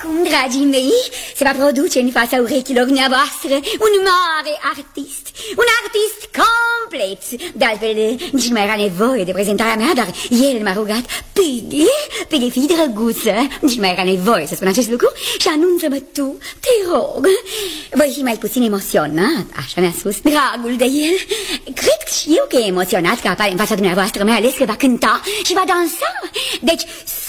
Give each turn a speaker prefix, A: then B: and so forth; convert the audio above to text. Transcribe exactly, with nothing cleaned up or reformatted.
A: acum, dragii mei, se va produce în fața urechilor dumneavoastră un mare artist. Un artist complet. De altfel, nici nu mai era nevoie de prezentarea mea, dar el m-a rugat: Piggy, Piggy, fii drăguță. Nici nu mai era nevoie să spun acest lucru. Și anunță-mă tu, te rog. Voi fi mai puțin emoționat, așa mi-a spus dragul de el. Cred și eu că e emoționat că apare în fața dumneavoastră, mai ales că va cânta și va dansa. Deci